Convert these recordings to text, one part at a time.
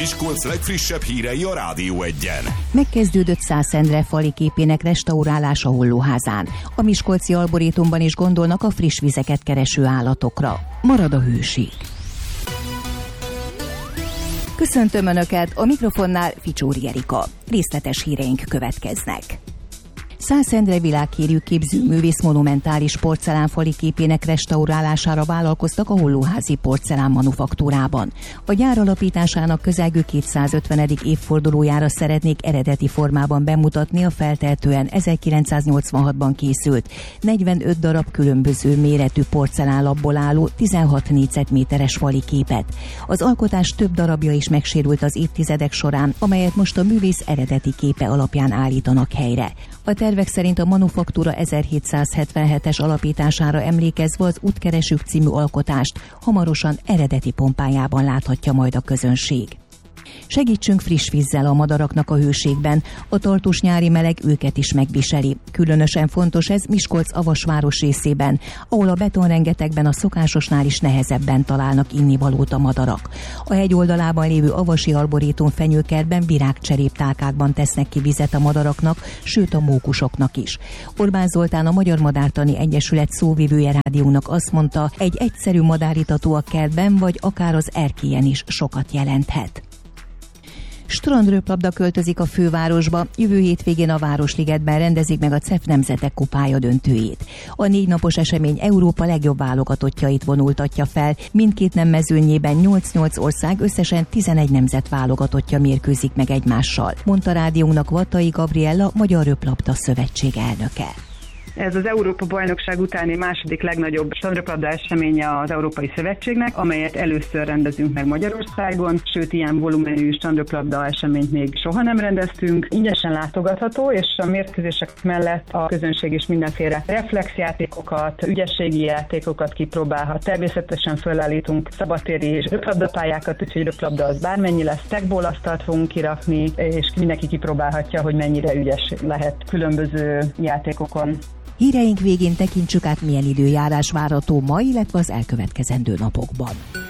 Miskolc legfrissebb hírei a Rádió Egyen. Megkezdődött Szászendre fali képének restaurálása Hollóházán. A miskolci arborétumban is gondolnak a friss vizeket kereső állatokra. Marad a hőség. Köszöntöm Önöket, a mikrofonnál Ficsóri Erika. Részletes híreink következnek. Szászendre világhírű képzőművész monumentális porcelánfali képének restaurálására vállalkoztak a Hollóházi Porcelán Manufaktúrában. A gyár alapításának közelgő 250. évfordulójára szeretnék eredeti formában bemutatni a feltehetően 1986-ban készült 45 darab különböző méretű porcelánlapból álló 16 négyzetméteres fali képet. Az alkotás több darabja is megsérült az évtizedek során, amelyet most a művész eredeti képe alapján állítanak helyre. A tervek szerint a manufaktúra 1777-es alapítására emlékezve az Útkeresők című alkotást hamarosan eredeti pompájában láthatja majd a közönség. Segítsünk friss vízzel a madaraknak a hőségben, a tartós nyári meleg őket is megviseli. Különösen fontos ez Miskolc-Avasváros részében, ahol a betonrengetegben a szokásosnál is nehezebben találnak innivalót a madarak. A hegy oldalában lévő avasi arborétum fenyőkertben virágcseréptálkákban tesznek ki vizet a madaraknak, sőt a mókusoknak is. Orbán Zoltán, a Magyar Madártani Egyesület szóvivője rádiónak azt mondta, egy egyszerű madáritató a kertben vagy akár az erkélyen is sokat jelenthet. Strandröplabda költözik a fővárosba, jövő hétvégén a Városligetben rendezik meg a CEF Nemzetek Kupája döntőjét. A 4 napos esemény Európa legjobb válogatottjait vonultatja fel, mindkét nem mezőnyében 8-8 ország, összesen 11 nemzet válogatottja mérkőzik meg egymással, mondta rádiónknak Vattai Gabriella, Magyar Röplabda Szövetség elnöke. Ez az Európa-bajnokság utáni második legnagyobb strandröplabda eseménye az Európai Szövetségnek, amelyet először rendezünk meg Magyarországon, sőt ilyen volumenű strandröplabda eseményt még soha nem rendeztünk. Ingyenesen látogatható, és a mérkőzések mellett a közönség is mindenféle reflexjátékokat, ügyességi játékokat kipróbálhat. Természetesen fölállítunk szabadtéri röplabdapályákat, úgyhogy röplabda az bármennyi lesz, tekból asztalt fogunk kirakni, és mindenki kipróbálhatja, hogy mennyire ügyes lehet különböző játékokon. Híreink végén tekintsük át, milyen időjárás várható ma, illetve az elkövetkezendő napokban.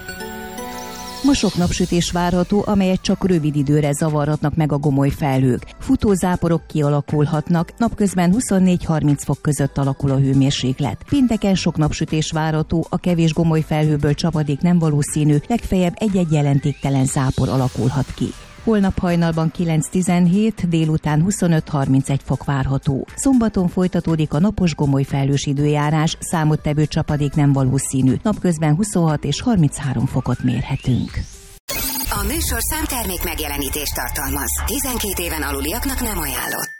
Ma sok napsütés várható, amelyet csak rövid időre zavarhatnak meg a gomoly felhők. Futózáporok kialakulhatnak, napközben 24-30 fok között alakul a hőmérséklet. Pénteken sok napsütés várható, a kevés gomoly felhőből csapadék nem valószínű, legfeljebb egy-egy jelentéktelen zápor alakulhat ki. Holnap hajnalban 9-17, délután 25-31 fok várható. Szombaton folytatódik a napos gomoly felhős időjárás, számottevő csapadék nem valószínű. Napközben 26 és 33 fokot mérhetünk. A műsorszám termék megjelenítést tartalmaz. 12 éven aluliaknak nem ajánlott.